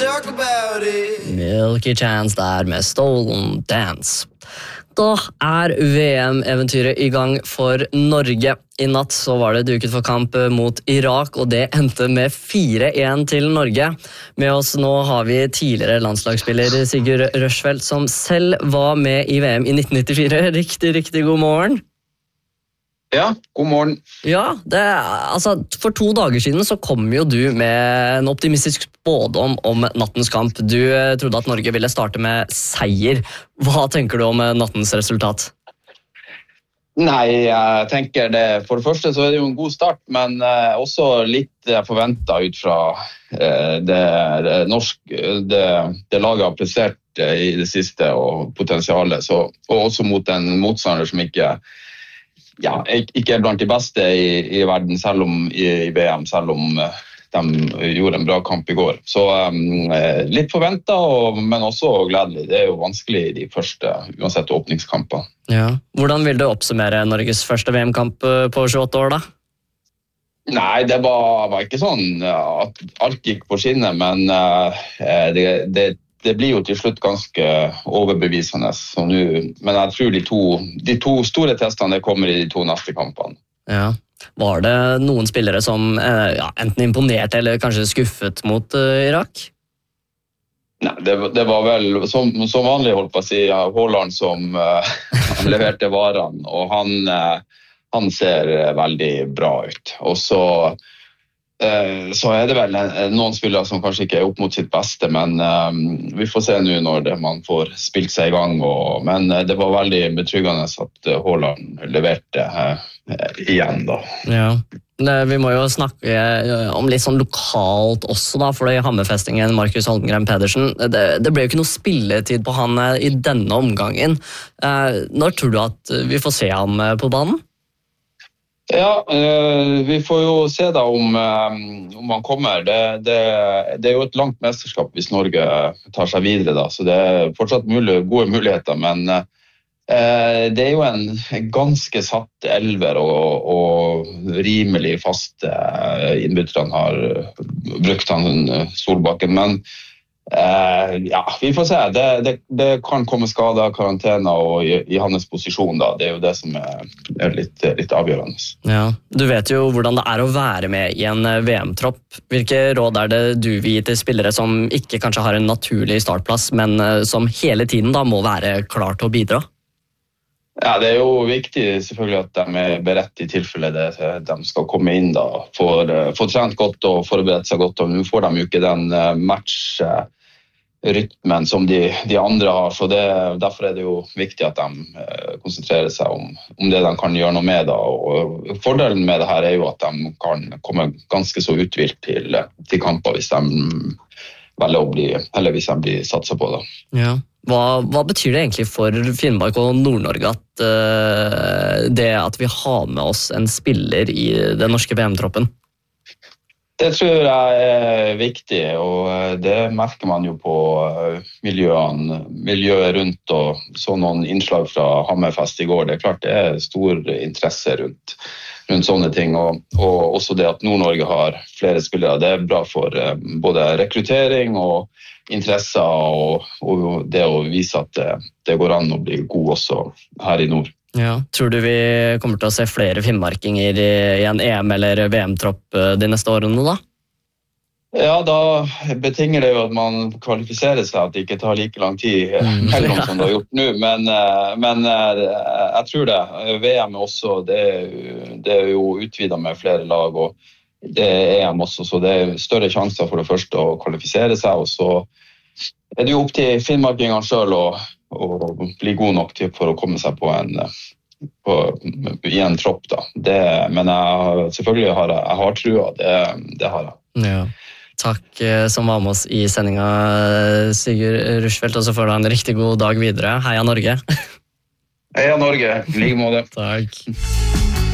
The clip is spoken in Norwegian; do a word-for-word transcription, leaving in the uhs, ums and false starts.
talk about it. Milky Chance der med Stolen Dance. Da er V M-eventyret i gang for Norge. I natt så var det duket for kamp mot Irak, og det endte med fire en til Norge. Med oss nå har vi tidligere landslagsspiller Sigurd Rushfeldt, som selv var med i V M i nitten nittifire. Riktig, riktig god morgen. Ja, god morgen. Ja, det, altså, for to dager siden så kom jo du med en optimistisk spådom om nattens kamp. Du eh, trodde at Norge ville starte med seier. Hva tenker du om eh, nattens resultat? Nei, jeg tenker det. For det første så er det jo en god start, men eh, også litt eh, forventet ut fra eh, det, det, norsk, det, det laget har prestert eh, i det siste og potensialet. Så, og også mot en motstander som ikke Ja, ikke er blant de beste i, i verden, selv om i, i V M, selv om uh, de gjorde en bra kamp i går. Så um, litt forventet, og, men også gledelig. Det er jo vanskelig i de første, uansett åpningskamper. Ja. Hvordan vil du oppsummere Norges første V M-kamp på tjueåtte år da? Nei, det var, var ikke sånn at alt gikk på skinner, men uh, det, det Det blir jo til slutt ganske overbevisende. Så nu, men jeg tror de to, de to store testene kommer i de to neste kampene. Ja. Var det noen spillere som eh, ja, enten imponerte eller kanskje skuffet mot uh, Irak? Nei, det, det var vel som, som vanlig, holdt på å si, Haaland som uh, leverte varene, og han, uh, han ser veldig bra ut. Og så Så er det vel noen spillere som kanskje ikke er opp mot sitt beste, men um, vi får se nå når det, man får spilt seg i gang. Og, men det var veldig betryggende at Haaland leverte uh, igjen da. Ja, det, vi må jo snakke om litt sånn lokalt også da, for i Hammerfestingen, Markus Holmgren Pedersen, det, det ble jo ikke noe spilletid på han i denne omgangen. Uh, når tror du at vi får se ham på banen? Ja, vi får jo se da om, om han kommer. Det, det, det er jo et langt mesterskap hvis Norge tar seg videre da, så det er fortsatt mulig, gode muligheter, men eh, det er jo en ganske satt elver og, og rimelig fast eh, innbytterne har brukt han Solbakken, men eh, ja, vi får se. Det, det, det kan komme skader, karantener og i, i hans posisjon da. Det er jo det som er, er litt, litt avgjørende. Ja, du vet jo hvordan det er å være med i en V M-tropp. Hvilke råd er det du vil gi til spillere som ikke kanskje har en naturlig startplass, men som hele tiden da må være klar til å bidra? Ja, det er jo viktig selvfølgelig at de er beredt i tilfelle det, de skal komme inn da, får, får trent godt og forberedt seg godt, og nå får de jo ikke den matchrytmen som de, de andre har, så det, derfor er det jo viktig at de konsentrerer seg om, om det de kan gjøre noe med da, og fordelen med det her er jo at de kan komme ganske så uthvilt til, til kamper hvis de velger å bli, eller hvis de blir satset på da. Ja. Hva, hva betyr det egentlig for Finnmark og Nord-Norge at uh, det at vi har med oss en spiller i den norske V M-troppen? Det tror jeg er viktig, og det merker man jo på miljøene, miljøet rundt, og så noen innslag fra Hammerfest i går. Det er klart det er stor interesse rundt, rundt sånne ting, og, og også det at Nord-Norge har flere spillere. Det er bra for både rekruttering og interesser, og, og det å vise at det, det går an å bli god også her i nord. Ja. Tror du vi kommer til å se flere finnmarkinger i, i en E M- eller V M-tropp de neste årene da? Ja, da betinger det jo at man kvalifiserer seg, at det ikke tar like lang tid mellom mm. som det har gjort nå, men, men jeg tror det. V M også, det, det er jo utvidet med flere lag, og det er E M også, så det er større sjanser for det første å kvalifisere seg, og så er det jo opp til finnmarkingene selv å, å bli god nok til for å komme seg på en, på, i en tropp da. Det, men jeg, selvfølgelig har jeg, jeg har trua, det, det har jeg. Ja. Takk som var med oss i sendinga, Sigurd Rushfeldt, og så får du en riktig god dag videre. Heia Norge! Heia Norge, like måte. Takk.